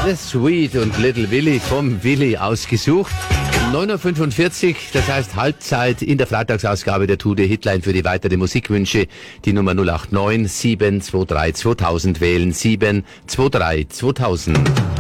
The Sweet und Little Willy vom Willy ausgesucht. 9.45 Uhr, das heißt Halbzeit in der Freitagsausgabe der Tour de Hitline für die weitere Musikwünsche. Die Nummer 089 723 2000 wählen, 723 2000.